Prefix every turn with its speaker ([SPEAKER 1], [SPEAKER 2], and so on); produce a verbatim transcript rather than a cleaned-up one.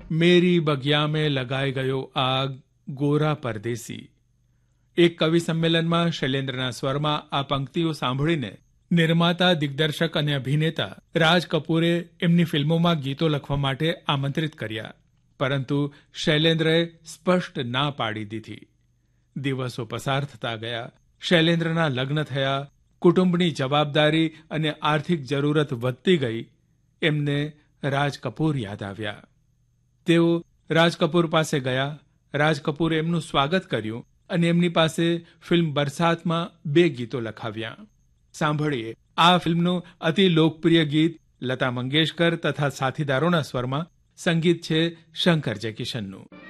[SPEAKER 1] મેરી બગિયા મેં લગાઈ ગયો આગ ગોરા પરદેસી. એક કવિ સંમેલનમાં શૈલેન્દ્રના સ્વરમાં આ પંક્તિઓ સાંભળીને નિર્માતા, દિગ્દર્શક અને અભિનેતા રાજ કપૂરે એમની ફિલ્મોમાં ગીતો લખવા માટે આમંત્રિત કર્યા, પરંતુ શૈલેન્દ્રએ સ્પષ્ટ ના પાડી દીધી. દિવસો પસાર થતા ગયા, શૈલેન્દ્રના લગ્ન થયા, કુટુંબની જવાબદારી અને આર્થિક જરૂરત વધતી ગઈ. એમને રાજ કપૂર યાદ આવ્યા. તેઓ રાજ કપૂર પાસે ગયા. રાજ કપૂરે એમનું સ્વાગત કર્યું અને એમની પાસે ફિલ્મ બરસાતમાં બે ગીતો લખાવ્યા. સાંભળીએ આ ફિલ્મનું અતિ લોકપ્રિય ગીત લતા મંગેશકર તથા સાથીદારોના સ્વરમાં. સંગીત છે શંકર જયકિશનનું.